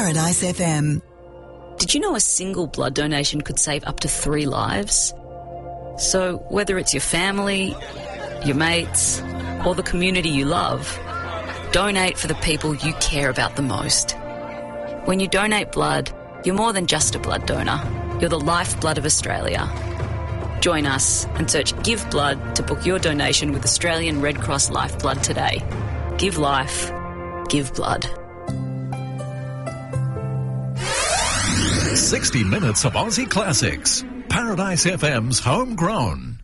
Paradise FM. Did you know a single blood donation could save up to 3 lives? So whether it's your family, your mates, or the community you love, donate for the people you care about the most. When you donate blood, you're more than just a blood donor. You're the lifeblood of Australia. Join us and search Give Blood to book your donation with Australian Red Cross Lifeblood today. Give life. Give blood. 60 minutes of Aussie classics. Paradise FM's homegrown.